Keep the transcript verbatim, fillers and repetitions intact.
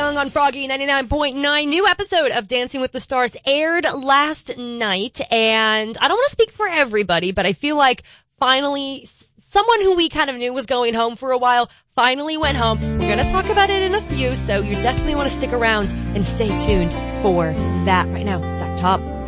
Young on Froggy ninety-nine point nine. New episode of Dancing with the Stars aired last night, and I don't want to speak for everybody, but I feel like finally someone who we kind of knew was going home for a while finally went home. We're going to talk about it in a few, so you definitely want to stick around and stay tuned for that. Right now, Zach Top.